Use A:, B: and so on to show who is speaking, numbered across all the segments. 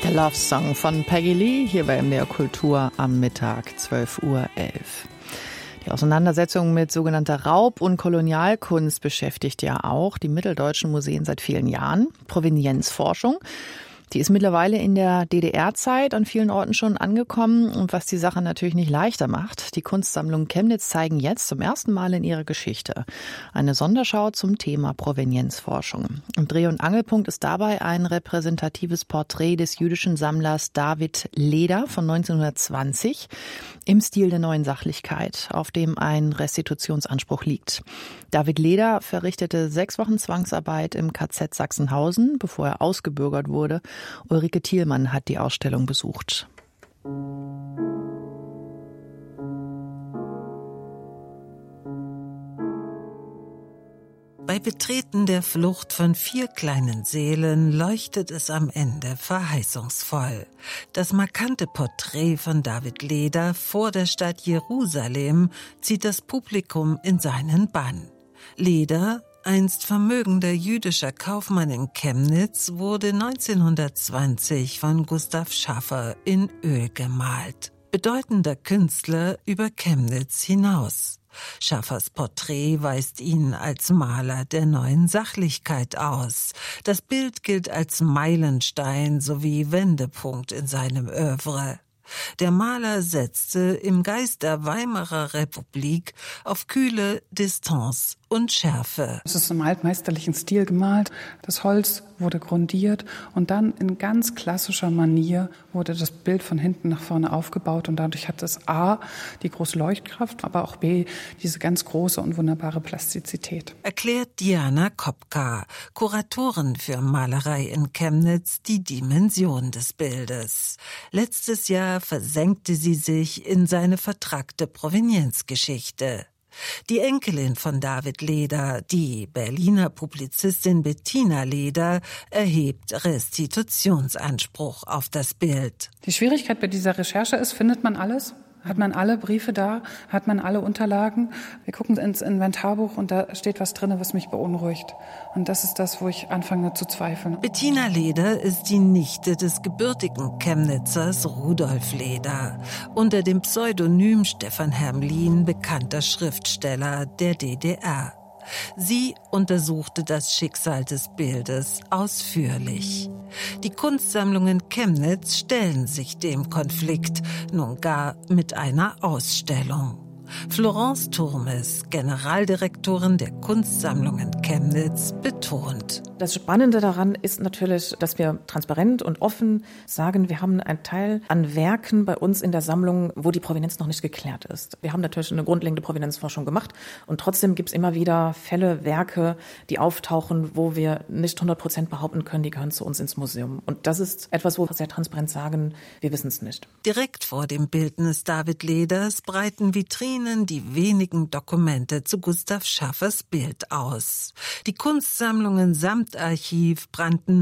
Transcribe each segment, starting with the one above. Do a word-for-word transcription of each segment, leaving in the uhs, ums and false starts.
A: Der Love Song von Peggy Lee, hier bei M D R Kultur am Mittag, zwölf Uhr elf. Die Auseinandersetzung mit sogenannter Raub- und Kolonialkunst beschäftigt ja auch die mitteldeutschen Museen seit vielen Jahren. Provenienzforschung, die ist mittlerweile in der D D R-Zeit an vielen Orten schon angekommen und was die Sache natürlich nicht leichter macht. Die Kunstsammlungen Chemnitz zeigen jetzt zum ersten Mal in ihrer Geschichte eine Sonderschau zum Thema Provenienzforschung. Im Dreh- und Angelpunkt ist dabei ein repräsentatives Porträt des jüdischen Sammlers David Leder von neunzehnhundertzwanzig im Stil der Neuen Sachlichkeit, auf dem ein Restitutionsanspruch liegt. David Leder verrichtete sechs Wochen Zwangsarbeit im K Z Sachsenhausen, bevor er ausgebürgert wurde. Ulrike Thielmann hat die Ausstellung besucht.
B: Bei Betreten der Flucht von vier kleinen Seelen leuchtet es am Ende verheißungsvoll. Das markante Porträt von David Leder vor der Stadt Jerusalem zieht das Publikum in seinen Bann. Leder, einst vermögender jüdischer Kaufmann in Chemnitz, wurde neunzehnhundertzwanzig von Gustav Schaffer in Öl gemalt. Bedeutender Künstler über Chemnitz hinaus. Schaffers Porträt weist ihn als Maler der Neuen Sachlichkeit aus. Das Bild gilt als Meilenstein sowie Wendepunkt in seinem Œuvre. Der Maler setzte im Geist der Weimarer Republik auf kühle Distanz und Schärfe.
C: Es ist im altmeisterlichen Stil gemalt. Das Holz wurde grundiert und dann in ganz klassischer Manier wurde das Bild von hinten nach vorne aufgebaut und dadurch hat es A, die große Leuchtkraft, aber auch B, diese ganz große und wunderbare Plastizität.
B: Erklärt Diana Kopka, Kuratorin für Malerei in Chemnitz, die Dimension des Bildes. Letztes Jahr versenkte sie sich in seine vertrackte Provenienzgeschichte. Die Enkelin von David Leder, die Berliner Publizistin Bettina Leder, erhebt Restitutionsanspruch auf das Bild.
C: Die Schwierigkeit bei dieser Recherche ist, findet man alles? Hat man alle Briefe da? Hat man alle Unterlagen? Wir gucken ins Inventarbuch und da steht was drin, was mich beunruhigt. Und das ist das, wo ich anfange zu zweifeln.
B: Bettina Leder ist die Nichte des gebürtigen Chemnitzers Rudolf Leder, unter dem Pseudonym Stefan Hermlin bekannter Schriftsteller der D D R. Sie untersuchte das Schicksal des Bildes ausführlich. Die Kunstsammlungen Chemnitz stellen sich dem Konflikt nun gar mit einer Ausstellung. Florence Turmes, Generaldirektorin der Kunstsammlungen Chemnitz, betont:
D: Das Spannende daran ist natürlich, dass wir transparent und offen sagen, wir haben einen Teil an Werken bei uns in der Sammlung, wo die Provenienz noch nicht geklärt ist. Wir haben natürlich eine grundlegende Provenienzforschung gemacht und trotzdem gibt es immer wieder Fälle, Werke, die auftauchen, wo wir nicht hundert Prozent behaupten können, die gehören zu uns ins Museum. Und das ist etwas, wo wir sehr transparent sagen, wir wissen es nicht.
B: Direkt vor dem Bildnis David Leders breiten Vitrinen die wenigen Dokumente zu Gustav Schaffers Bild aus. Die Kunstsammlungen samt Archiv brannten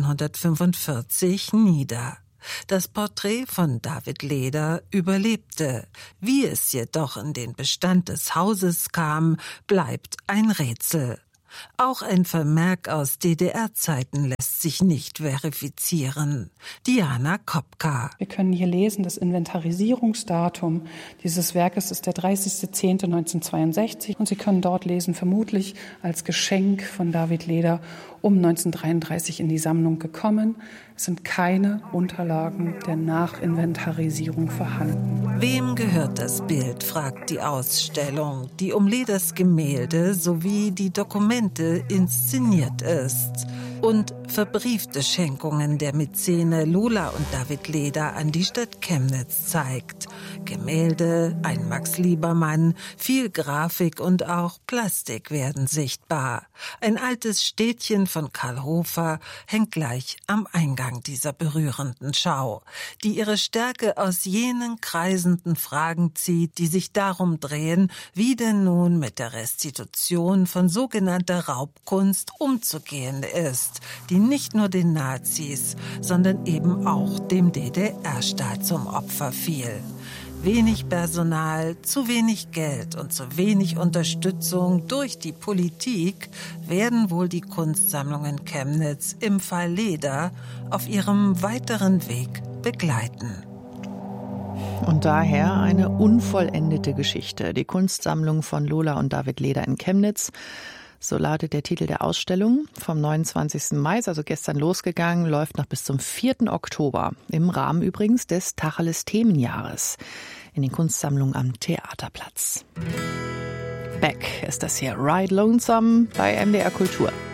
B: neunzehnhundertfünfundvierzig nieder. Das Porträt von David Leder überlebte. Wie es jedoch in den Bestand des Hauses kam, bleibt ein Rätsel. Auch ein Vermerk aus D D R-Zeiten lässt sich nicht verifizieren. Diana Kopka.
C: Wir können hier lesen, das Inventarisierungsdatum dieses Werkes ist der dreißigster zehnter neunzehnhundertzweiundsechzig und Sie können dort lesen, vermutlich als Geschenk von David Leder um neunzehnhundertdreiunddreißig in die Sammlung gekommen. Es sind keine Unterlagen der Nachinventarisierung vorhanden.
B: Wem gehört das Bild, fragt die Ausstellung, die um Leders Gemälde sowie die Dokumente inszeniert ist und verbriefte Schenkungen der Mäzene Lola und David Leder an die Stadt Chemnitz zeigt. Gemälde, ein Max Liebermann, viel Grafik und auch Plastik werden sichtbar. Ein altes Städtchen von Karl Hofer hängt gleich am Eingang dieser berührenden Schau, die ihre Stärke aus jenen kreisenden Fragen zieht, die sich darum drehen, wie denn nun mit der Restitution von sogenannter Raubkunst umzugehen ist, die nicht nur den Nazis, sondern eben auch dem D D R-Staat zum Opfer fiel. wenig Personal, zu wenig Geld und zu wenig Unterstützung durch die Politik werden wohl die Kunstsammlungen Chemnitz im Fall Leder auf ihrem weiteren Weg begleiten.
A: Und daher eine unvollendete Geschichte. Die Kunstsammlung von Lola und David Leder in Chemnitz. So lautet der Titel der Ausstellung. Vom neunundzwanzigsten Mai, also gestern losgegangen, läuft noch bis zum vierten Oktober. Im Rahmen übrigens des Tacheles Themenjahres in den Kunstsammlungen am Theaterplatz. Beck ist das hier. Ride Lonesome bei M D R Kultur.